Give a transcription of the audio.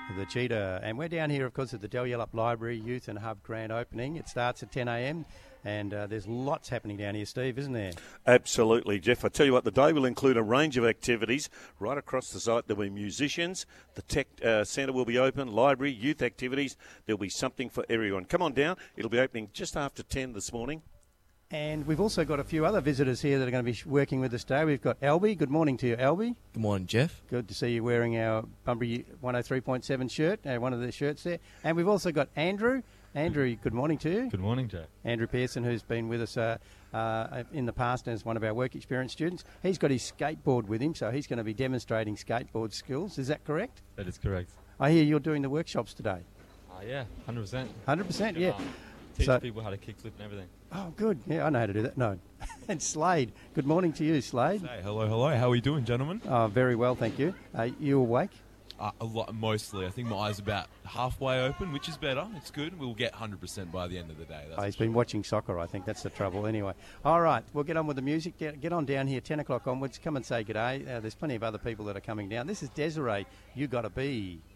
The Cheetah. And we're down here, of course, at the Dalyalup Library Youth and Hub grand opening. It starts at 10 a.m. and there's lots happening down here, Steve, isn't there? Absolutely, Jeff. I tell you what, the day will include a range of activities right across the site. There'll be musicians, the tech centre will be open, library, youth activities. There'll be something for everyone. Come on down. It'll be opening just after 10 this morning. And we've also got a few other visitors here that are going to be working with us today. We've got Albie. Good morning to you, Albie. Good morning, Jeff. Good to see you wearing our Bunbury 103.7 shirt, one of the shirts there. And we've also got Andrew. Andrew, good morning to you. Good morning, Jeff. Andrew Pearson, who's been with us in the past as one of our work experience students. He's got his skateboard with him, so he's going to be demonstrating skateboard skills. Is that correct? That is correct. I hear you're doing the workshops today. Yeah, 100%. 100%, yeah. Teach people how to kickflip and everything. Oh, good. Yeah, I know how to do that. No. And Slade. Good morning to you, Slade. Hey, hello. How are we doing, gentlemen? Oh, very well, thank you. You awake? A lot, mostly. I think my eyes are about halfway open, which is better. It's good. We'll get 100% by the end of the day. He's been watching soccer, I think. That's the trouble. Anyway. All right, we'll get on with the music. Get on down here, 10 o'clock onwards. Come and say good day. There's plenty of other people that are coming down. This is Desiree, You Gotta Be.